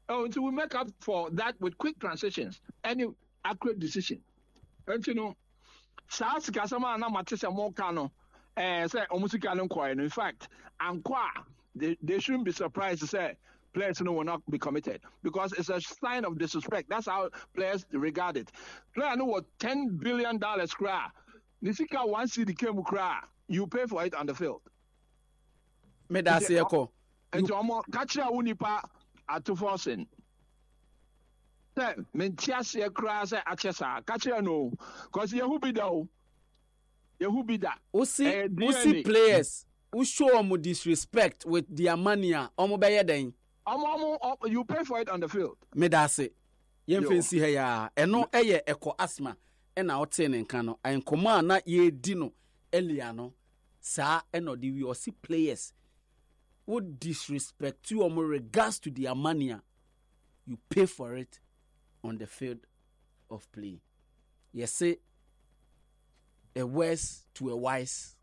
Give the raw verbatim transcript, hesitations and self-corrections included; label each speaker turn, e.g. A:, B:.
A: Oh, until we make up for that with quick transitions, any accurate decision. And you know, saa sikasama na mate se mo ka no, eh say omusika no kwai no. In fact, ankwa they they shouldn't be surprised to say players no will not be committed because it's a sign of disrespect. That's how players regard it. Player no what ten billion dollars cry. Nisika one city came cry. You pay for it on the field.
B: Me da se ko.
A: And omo catcher unipa at forcing. Say mentia se cry say achesa. Catcher no, cause yehu be da. Yehu be da.
B: Usi usi players who show omo disrespect with their money. Omo be den.
A: Omo omo you pay for it on the field.
B: Me da se. Yen fancy he ya. Eno eye eko asthma. Ena ote ne nka no. Ankoma na ye di no elia no. Sa eno di we see players would disrespect you or more regards to their money. You pay for it on the field of play. You say a wise to a wise